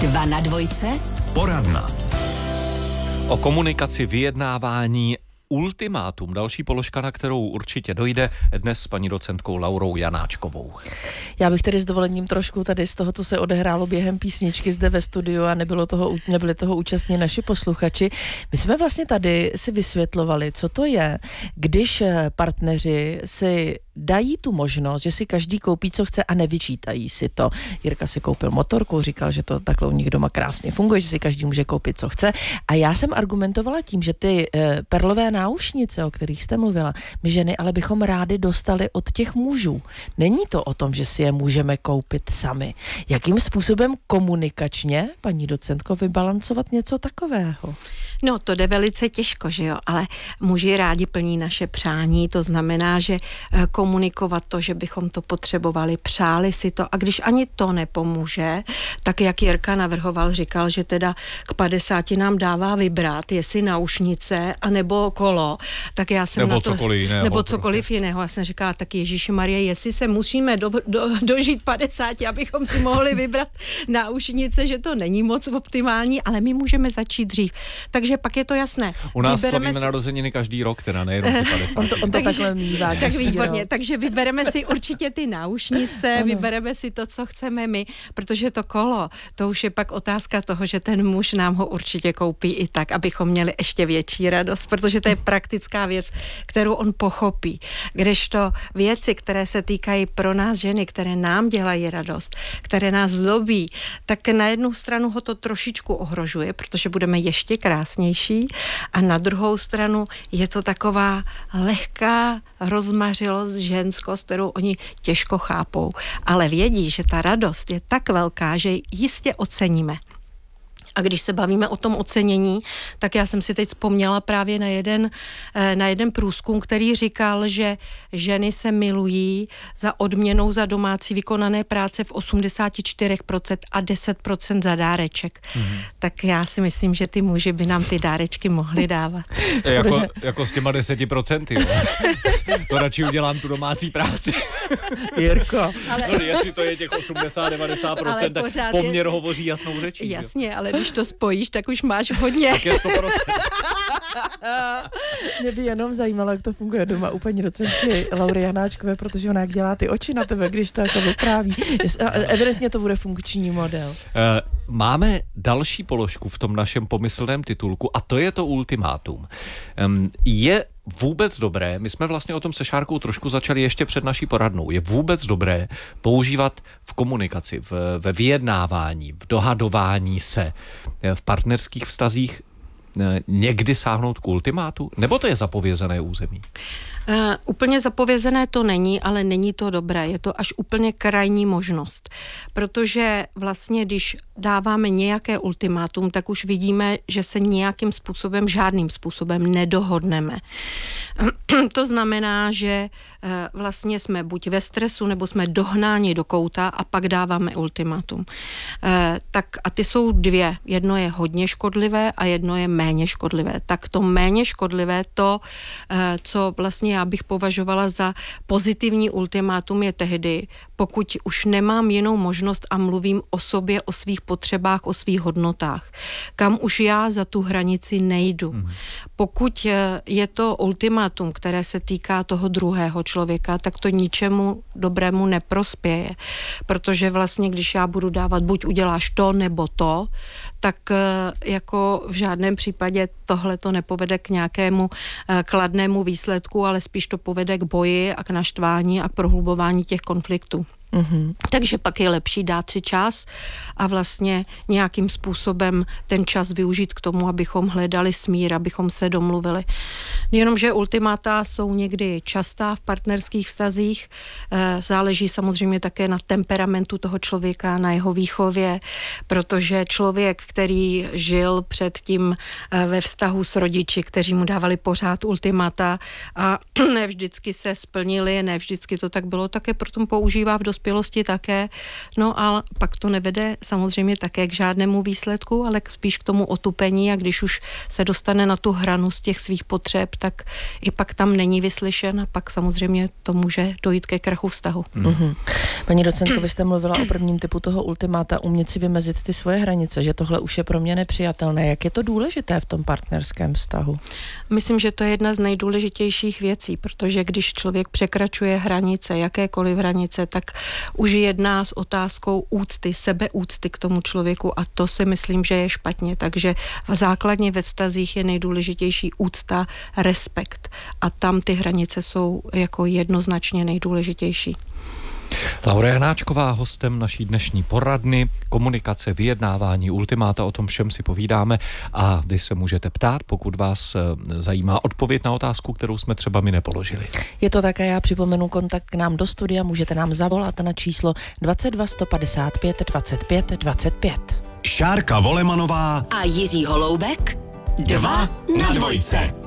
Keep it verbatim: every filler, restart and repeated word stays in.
Dva na dvojce. Poradna. O komunikaci, vyjednávání, ultimátum. Další položka, na kterou určitě dojde dnes s paní docentkou Laurou Janáčkovou. Já bych tedy s dovolením trošku tady z toho, co se odehrálo během písničky zde ve studiu a nebylo toho, nebyli toho účastní naši posluchači. My jsme vlastně tady si vysvětlovali, co to je, když partneři si dají tu možnost, že si každý koupí, co chce a nevyčítají si to. Jirka si koupil motorku, říkal, že to takhle u nich doma krásně funguje, že si každý může koupit, co chce. A já jsem argumentovala tím, že ty e, perlové náušnice, o kterých jste mluvila, my ženy ale bychom rádi dostali od těch mužů. Není to o tom, že si je můžeme koupit sami. Jakým způsobem komunikačně, paní docentko, vybalancovat něco takového? No, to jde velice těžko, že jo, ale muži rádi plní naše přání, to znamená, že komunikovat to, že bychom to potřebovali, přáli si to a když ani to nepomůže, tak jak Jirka navrhoval, říkal, že teda k padesáti nám dává vybrat, jestli náušnice anebo kolo, tak já jsem nebo na to... Cokoliv jiného, nebo cokoliv prostě. jiného. Já jsem říkala, tak Ježíšmarje, jestli se musíme do, do, dožít padesáti, abychom si mohli vybrat náušnice, že to není moc optimální, ale my můžeme začít dřív. Takže pak je to jasné. U nás Vybereme slavíme si... narozeniny každý rok, teda nejenom ty padesát. On to, on to takže, takhle mívá. Tak výborně, takže vybereme si určitě ty náušnice, ano. Vybereme si to, co chceme my, protože to kolo, to už je pak otázka toho, že ten muž nám ho určitě koupí i tak, abychom měli ještě větší radost, protože to je praktická věc, kterou on pochopí. Kdežto věci, které se týkají pro nás ženy, které nám dělají radost, které nás zdobí, tak na jednu stranu ho to trošičku ohrožuje, protože budeme ještě krásnější a na druhou stranu je to taková lehká rozmařilost, ženskost, kterou oni těžko chápou. Ale vědí, že ta radost je tak velká, že ji jistě oceníme. A když se bavíme o tom ocenění, tak já jsem si teď vzpomněla právě na jeden, na jeden průzkum, který říkal, že ženy se milují za odměnou za domácí vykonané práce v osmdesát čtyři procent a deset procent za dáreček. Mm-hmm. Tak já si myslím, že ty muži by nám ty dárečky mohli dávat. jako, jako s těma deseti procenty. To radši udělám tu domácí práci. Jirko. Ale... No, jestli to je těch osmdesát devadesát procent, tak poměr je... hovoří jasnou řečí. Jasně, jo? Ale když to spojíš, tak už máš hodně. Tak je sto procent. Mě by jenom zajímalo, jak to funguje doma u paní docentky Laury Janáčkové, protože ona jak dělá ty oči na tebe, když to jako vypráví. Evidentně to bude funkční model. Máme další položku v tom našem pomyslném titulku a to je to ultimátum. Je vůbec dobré, my jsme vlastně o tom se Šárkou trošku začali ještě před naší poradnou, je vůbec dobré používat v komunikaci, v, ve vyjednávání, v dohadování se, v partnerských vztazích někdy sáhnout k ultimátu? Nebo to je zapovězené území? Uh, úplně zapovězené to není, ale není to dobré. Je to až úplně krajní možnost. Protože vlastně, když dáváme nějaké ultimátum, tak už vidíme, že se nějakým způsobem, žádným způsobem nedohodneme. To znamená, že uh, vlastně jsme buď ve stresu, nebo jsme dohnáni do kouta a pak dáváme ultimátum. Uh, tak a ty jsou dvě. Jedno je hodně škodlivé a jedno je méně škodlivé. Tak to méně škodlivé, to, uh, co vlastně já bych považovala za pozitivní ultimátum, je tehdy, pokud už nemám jinou možnost a mluvím o sobě, o svých potřebách, o svých hodnotách. Kam už já za tu hranici nejdu. Mm. Pokud je to ultimátum, které se týká toho druhého člověka, tak to ničemu dobrému neprospěje. Protože vlastně, když já budu dávat, buď uděláš to, nebo to, tak jako v žádném případě tohle to nepovede k nějakému kladnému výsledku, ale spíš to povede k boji a k naštvání a k prohlubování těch konfliktů. Mm-hmm. Takže pak je lepší dát si čas a vlastně nějakým způsobem ten čas využít k tomu, abychom hledali smír, abychom se domluvili. Jenomže ultimáta jsou někdy častá v partnerských vztazích, záleží samozřejmě také na temperamentu toho člověka, na jeho výchově, protože člověk, který žil předtím ve vztahu s rodiči, kteří mu dávali pořád ultimáta a ne vždycky se splnili, ne vždycky to tak bylo, také proto používá v dospělosti dospělosti také. No a pak to nevede samozřejmě také k žádnému výsledku, ale spíš k tomu otupení a když už se dostane na tu hranu z těch svých potřeb, tak i pak tam není vyslyšen a pak samozřejmě to může dojít ke krachu vztahu. Mm. Mm-hmm. Paní docentko, vy jste mluvila o prvním typu toho ultimáta, umět si vymezit ty svoje hranice, že tohle už je pro mě nepřijatelné. Jak je to důležité v tom partnerském vztahu? Myslím, že to je jedna z nejdůležitějších věcí, protože když člověk překračuje hranice, jakékoliv hranice, tak už jedná s otázkou úcty, sebeúcty k tomu člověku a to si myslím, že je špatně. Takže základně ve vztazích je nejdůležitější úcta, respekt a tam ty hranice jsou jako jednoznačně nejdůležitější. Laura Janáčková, hostem naší dnešní poradny, komunikace, vyjednávání, ultimáta, o tom všem si povídáme a vy se můžete ptát, pokud vás zajímá odpověď na otázku, kterou jsme třeba my nepoložili. Je to také, já připomenu kontakt k nám do studia, můžete nám zavolat na číslo dvacet dva sto padesát pět dvacet pět dvacet pět. Šárka Volemanová a Jiří Holoubek dva na dvojce.